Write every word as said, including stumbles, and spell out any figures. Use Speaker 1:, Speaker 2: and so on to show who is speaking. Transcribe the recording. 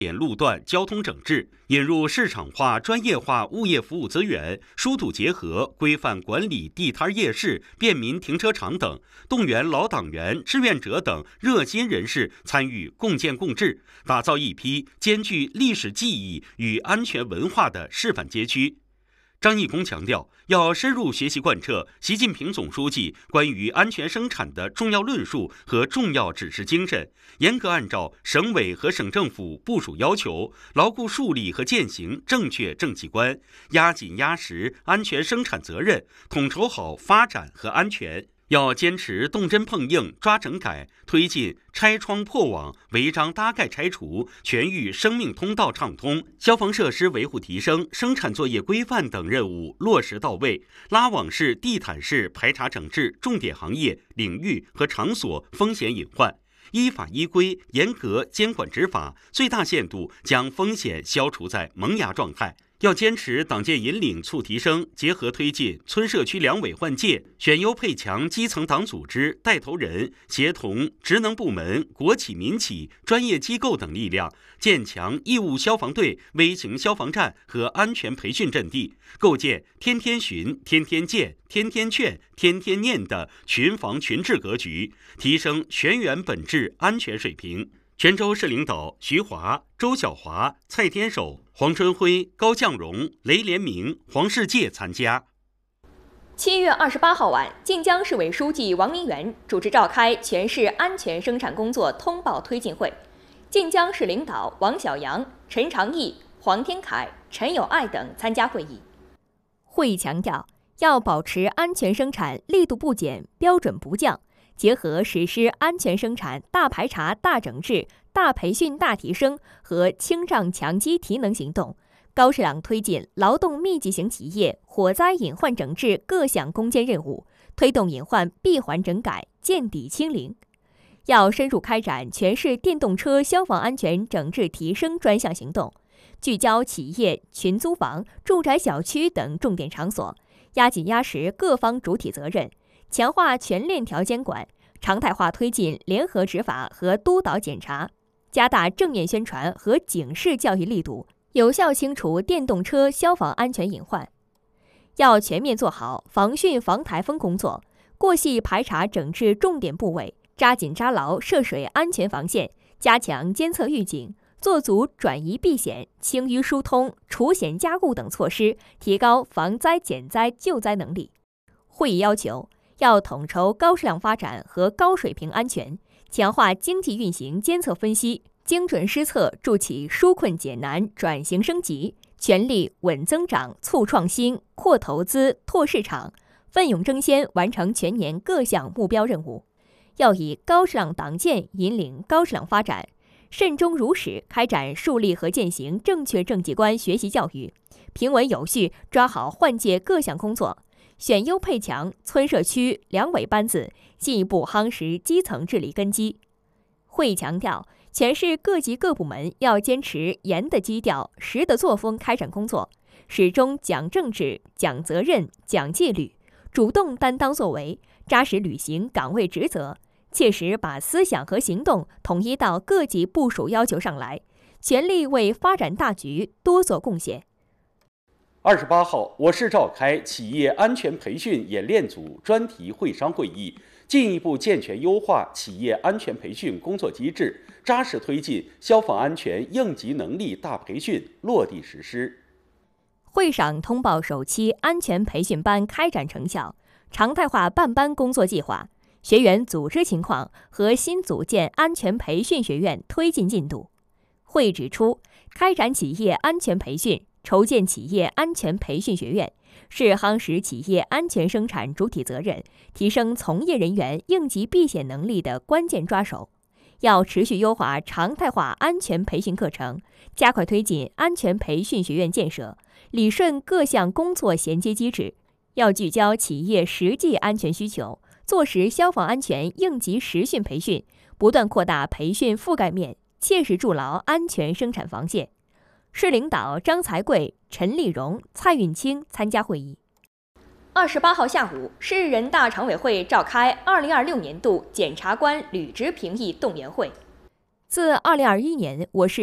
Speaker 1: 点路段交通整治，引入市场化、专业化物业服务资源，疏堵结合，规范管理地摊夜市、便民停车场等，动员老党员、志愿者等热心人士参与共建共治，打造一批兼具历史记忆与安全文化的示范街区。张义工强调，要深入学习贯彻习近平总书记关于安全生产的重要论述和重要指示精神，严格按照省委和省政府部署要求，牢固树立和践行正确政绩观，压紧压实安全生产责任，统筹好发展和安全。要坚持动真碰硬、抓整改，推进拆窗破网、违章搭盖拆除、全域生命通道畅通、消防设施维护提升、生产作业规范等任务落实到位，拉网式、地毯式排查整治重点行业、领域和场所风险隐患，依法依规严格监管执法，最大限度将风险消除在萌芽状态。要坚持党建引领促提升，结合推进村社区两委换届，选优配强基层党组织带头人，协同职能部门、国企民企、专业机构等力量，建强义务消防队、微型消防站和安全培训阵地，构建天天巡、天天见、天天劝、天天念的群防群治格局，提升全员本质安全水平。泉州市领导徐华、周小华、蔡天守、黄春辉、高向荣、雷连明、黄世界参加。
Speaker 2: 七月二十八号晚，晋江市委书记王明元主持召开全市安全生产工作通报推进会，晋江市领导王小阳、陈长义、黄天凯、陈友爱等参加会议。会议强调，要保持安全生产力度不减、标准不降，结合实施安全生产大排查、大整治、大培训、大提升和清障强基提能行动，高质量推进劳动密集型企业火灾隐患整治各项攻坚任务，推动隐患闭环整改、见底清零。要深入开展全市电动车消防安全整治提升专项行动，聚焦企业、群租房、住宅小区等重点场所，压紧压实各方主体责任，强化全链条监管，常态化推进联合执法和督导检查，加大正面宣传和警示教育力度，有效清除电动车消防安全隐患。要全面做好防汛防台风工作，过细排查整治重点部位，扎紧扎牢涉水安全防线，加强监测预警，做足转移避险、清淤疏通、除险加固等措施，提高防灾减灾救灾能力。会议要求，要统筹高质量发展和高水平安全，强化经济运行监测分析，精准施策助企纾困解难、转型升级，全力稳增长、促创新、扩投资、拓市场，奋勇争先完成全年各项目标任务。要以高质量党建引领高质量发展，慎终如始开展树立和践行正确政绩观学习教育，平稳有序抓好换届各项工作，选优配强村社区两委班子，进一步夯实基层治理根基。会议强调，全市各级各部门要坚持严的基调、实的作风开展工作，始终讲政治、讲责任、讲纪律，主动担当作为，扎实履行岗位职责，切实把思想和行动统一到各级部署要求上来，全力为发展大局多做贡献。
Speaker 1: 二十八号，我市召开企业安全培训演练组专题会商会议，进一步健全优化企业安全培训工作机制，扎实推进消防安全应急能力大培训落地实施。
Speaker 2: 会上通报首期安全培训班开展成效、常态化办班工作计划、学员组织情况和新组建安全培训学院推进进度。会议指出，开展企业安全培训，筹建企业安全培训学院，是夯实企业安全生产主体责任、提升从业人员应急避险能力的关键抓手。要持续优化常态化安全培训课程，加快推进安全培训学院建设，理顺各项工作衔接机制。要聚焦企业实际安全需求，做实消防安全应急实训培训，不断扩大培训覆盖面，切实筑牢安全生产防线。市领导张才贵、陈丽荣、蔡运清参加会议。二十八号下午，市人大常委会召开二零二六年度检察官履职评议动员会。自二零二一年，我市